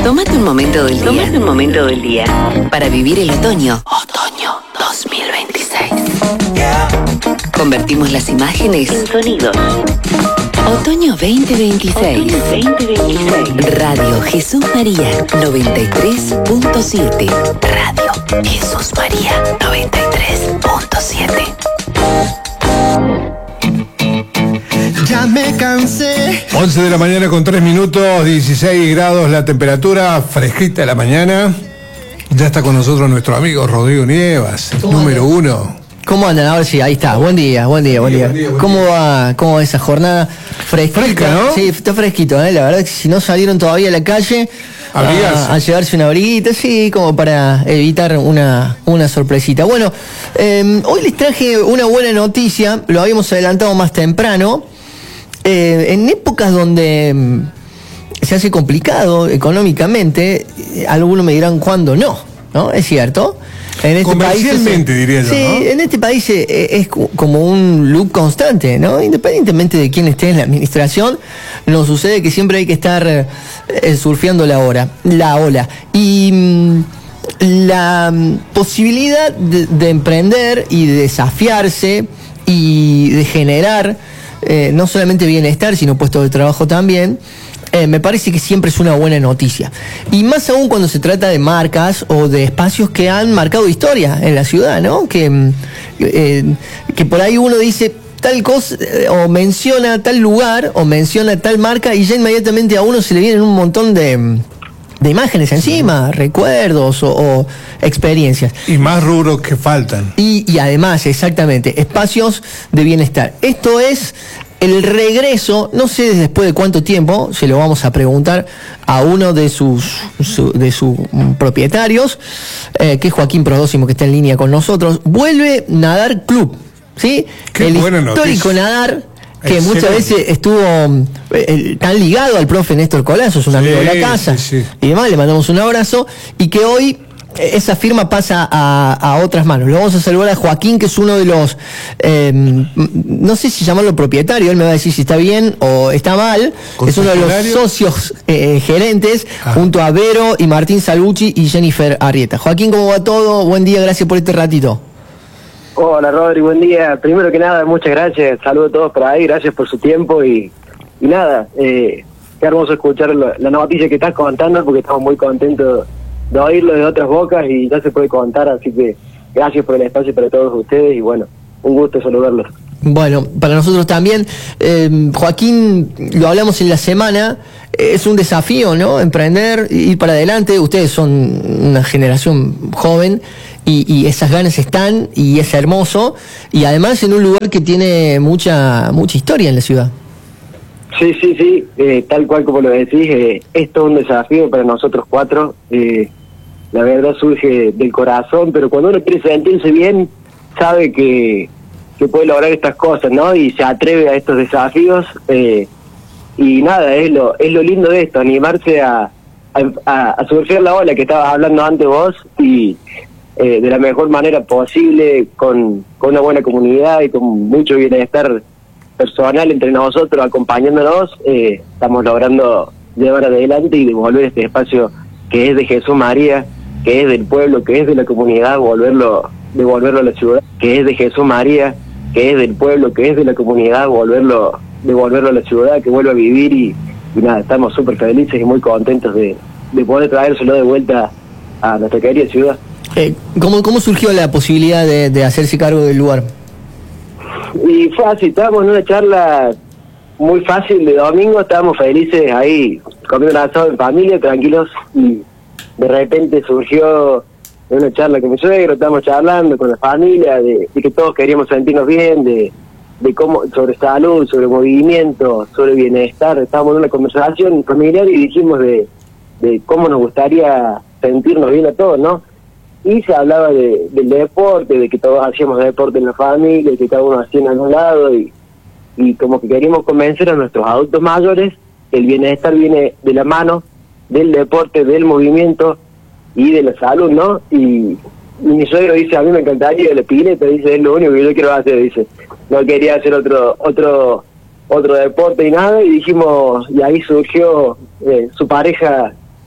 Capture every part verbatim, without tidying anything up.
Tómate un momento del día. Tómate un momento del día. Para vivir el otoño. Otoño dos mil veintiséis. Convertimos las imágenes En sonidos. Otoño veinte veintiséis. Otoño veinte veintiséis. Radio Jesús María noventa y tres punto siete. Radio Jesús María noventa y tres punto siete. Ya me cansé. once de la mañana con tres minutos, dieciséis grados la temperatura, fresquita de la mañana. Ya está con nosotros nuestro amigo Rodrigo Nievas, el número uno. ¿Cómo andan? A ver si ahí está. Buen día, buen día, buen día. Buen día, buen ¿Cómo día. va, cómo va esa jornada fresquita? Fresca, ¿no? Sí, está fresquito, ¿eh? La verdad es que si no salieron todavía a la calle Abrigarse. a, a llevarse una abriguita, sí, como para evitar una, una sorpresita. Bueno, eh, hoy les traje una buena noticia, lo habíamos adelantado más temprano. Eh, en épocas donde mm, se hace complicado económicamente, eh, algunos me dirán cuándo no, ¿no? Es cierto. En este Comercialmente, país, diría yo, sí, ¿no? en este país eh, es cu- como un loop constante, ¿no? Independientemente de quién esté en la administración, nos sucede que siempre hay que estar eh, eh, surfeando la ola, la ola. Y mm, la mm, posibilidad de, de emprender y de desafiarse y de generar eh, no solamente bienestar, sino puestos de trabajo también, Eh, me parece que siempre es una buena noticia. Y más aún cuando se trata de marcas o de espacios que han marcado historia en la ciudad, ¿no? Que, mm, eh, que por ahí uno dice tal cosa, eh, o menciona tal lugar, o menciona tal marca, y ya inmediatamente a uno se le vienen un montón de, mm, de imágenes encima, recuerdos o, o experiencias. Y más rubros que faltan. Y, y además, exactamente, espacios de bienestar. Esto es el regreso, no sé después de cuánto tiempo, se lo vamos a preguntar a uno de sus su- de sus mm, propietarios, eh, que es Joaquín Prodóximo, que está en línea con nosotros. Vuelve Nadar Club, ¿sí? Qué el buena histórico noticia. Nadar, que Excelente. muchas veces estuvo mm, eh, tan ligado al profe Néstor Colazo, es un Sí, amigo de la casa, sí, sí. y demás, le mandamos un abrazo, y que hoy eh, esa firma pasa a, a otras manos. Le vamos a saludar a Joaquín, que es uno de los, eh, m- no sé si llamarlo propietario, él me va a decir si está bien o está mal, es uno de los Concesionario. socios eh, gerentes, Ah. junto a Vero y Martín Salvucci y Jennifer Arrieta. Joaquín, ¿cómo va todo? Buen día, gracias por este ratito. Hola Rodri, buen día. Primero que nada, muchas gracias. Saludos a todos por ahí, gracias por su tiempo y, y nada, eh, qué hermoso escuchar la, la noticia que estás contando porque estamos muy contentos de oírlo de otras bocas y ya se puede contar, así que gracias por el espacio para todos ustedes y bueno, un gusto saludarlos. Bueno, para nosotros también, eh, Joaquín, lo hablamos en la semana, eh, es un desafío, ¿no? Emprender, ir para adelante, ustedes son una generación joven y, y esas ganas están y es hermoso, y además en un lugar que tiene mucha mucha historia en la ciudad. Sí, sí, sí, eh, tal cual como lo decís, eh, esto es un desafío para nosotros cuatro, eh, la verdad surge del corazón, pero cuando uno quiere sentirse bien, sabe que, que puede lograr estas cosas, ¿no? Y se atreve a estos desafíos, eh, y nada, es lo es lo lindo de esto, animarse a, a, a surfear la ola que estabas hablando antes vos, y eh, de la mejor manera posible, con, con una buena comunidad y con mucho bienestar personal entre nosotros, acompañándonos, eh, estamos logrando llevar adelante y devolver este espacio que es de Jesús María, que es del pueblo, que es de la comunidad, volverlo, devolverlo a la ciudad, que es de Jesús María, que es del pueblo, que es de la comunidad, volverlo, devolverlo a la ciudad, que vuelva a vivir y, y nada, estamos súper felices y muy contentos de, de poder traérselo de vuelta a nuestra querida ciudad. Eh, ¿cómo, ¿Cómo surgió la posibilidad de, de hacerse cargo del lugar? Y fue así, estábamos en una charla muy fácil de domingo, estábamos felices ahí comiendo un asado en familia, tranquilos, y de repente surgió una charla con mi suegro, estábamos charlando con la familia, de, de que todos queríamos sentirnos bien, de, de cómo, sobre salud, sobre movimiento, sobre bienestar, estábamos en una conversación familiar y dijimos de, de cómo nos gustaría sentirnos bien a todos, ¿no? Y se hablaba de, del deporte, de que todos hacíamos deporte en la familia, y que cada uno hacía en algún lado, y, y como que queríamos convencer a nuestros adultos mayores que el bienestar viene de la mano del deporte, del movimiento y de la salud, ¿no? Y, y mi suegro dice, a mí me encantaría de la pileta, dice, es lo único que yo quiero hacer, dice, no quería hacer otro otro otro deporte y nada, y dijimos, y ahí surgió eh, su pareja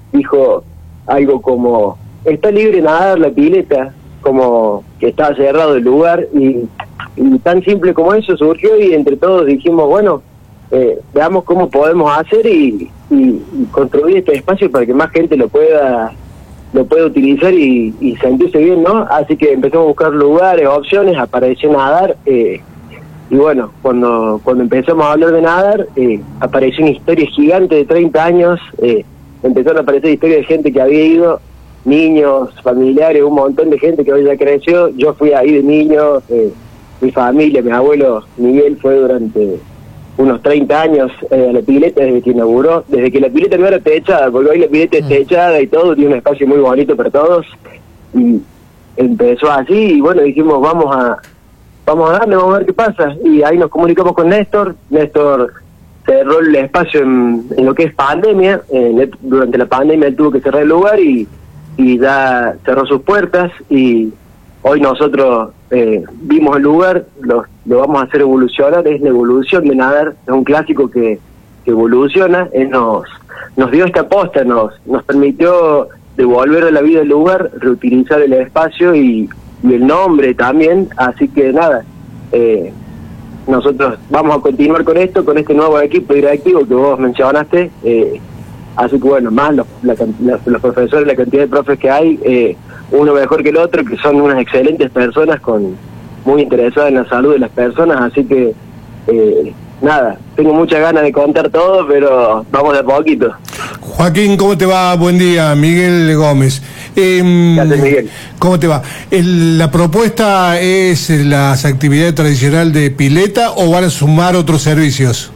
dijo algo como, está libre nadar la pileta, como que estaba cerrado el lugar, y, y tan simple como eso surgió, y entre todos dijimos, bueno, eh, veamos cómo podemos hacer y, y, y construir este espacio para que más gente lo pueda lo pueda utilizar y, y sentirse bien, ¿no? Así que empezamos a buscar lugares, opciones, apareció nadar, eh, y bueno, cuando cuando empezamos a hablar de nadar, eh, apareció una historia gigante de treinta años, eh, empezaron a aparecer historias de gente que había ido, niños, familiares, un montón de gente que hoy ya creció. Yo fui ahí de niño, eh, mi familia, mi abuelo Miguel fue durante unos treinta años eh, a la pileta desde que inauguró, desde que la pileta no era techada, porque hoy la pileta es techada y todo, tiene un espacio muy bonito para todos, y empezó así, y bueno, dijimos, vamos a vamos a darle, vamos a ver qué pasa, y ahí nos comunicamos con Néstor. Néstor cerró el espacio en, en lo que es pandemia, eh, durante la pandemia él tuvo que cerrar el lugar y, y ya cerró sus puertas, y hoy nosotros eh, vimos el lugar, lo, lo vamos a hacer evolucionar, es la evolución de nadar, es un clásico que, que evoluciona, él nos, nos dio esta aposta, nos, nos permitió devolver a la vida el lugar, reutilizar el espacio y, y el nombre también, así que nada, eh, nosotros vamos a continuar con esto, con este nuevo equipo directivo que vos mencionaste, eh, así que bueno, más los, la, la, los profesores, la cantidad de profes que hay, eh, uno mejor que el otro, que son unas excelentes personas, con muy interesadas en la salud de las personas, así que eh, nada, tengo muchas ganas de contar todo, pero vamos de a poquito. Joaquín, ¿cómo te va? Buen día, Miguel Gómez. Eh, Gracias, Miguel. ¿Cómo te va? El, ¿La propuesta es las actividades tradicionales de pileta o van a sumar otros servicios?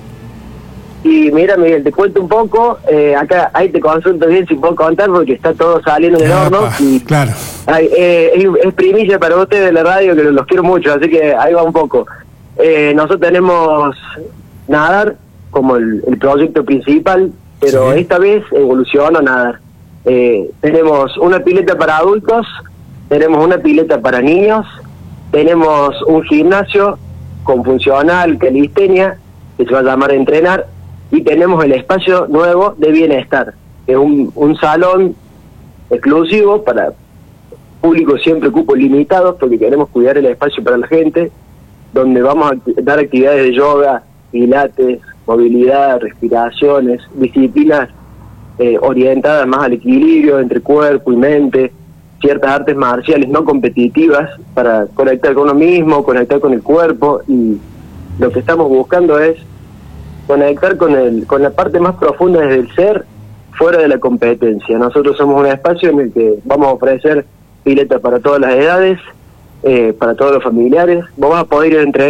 Y mira, Miguel, te cuento un poco, eh, acá ahí te consulto bien si puedo contar porque está todo saliendo del Ah, horno. pa, Y, claro. ay, eh, es, es primicia para ustedes de la radio, que los quiero mucho, así que ahí va un poco. Eh, nosotros tenemos nadar como el, el proyecto principal, pero Sí. esta vez evolucionó a nadar. Eh, tenemos una pileta para adultos, tenemos una pileta para niños, tenemos un gimnasio con funcional, calistenia, que se va a llamar Entrenar, y tenemos el espacio nuevo de bienestar, que es un, un salón exclusivo para público, siempre cupo limitado, porque queremos cuidar el espacio para la gente, donde vamos a dar actividades de yoga, pilates, movilidad, respiraciones, disciplinas eh, orientadas más al equilibrio entre cuerpo y mente, ciertas artes marciales no competitivas para conectar con uno mismo, conectar con el cuerpo, y lo que estamos buscando es conectar con el con la parte más profunda desde el ser, fuera de la competencia. Nosotros somos un espacio en el que vamos a ofrecer pileta para todas las edades, eh, para todos los familiares. Vos vas a poder ir a entrenar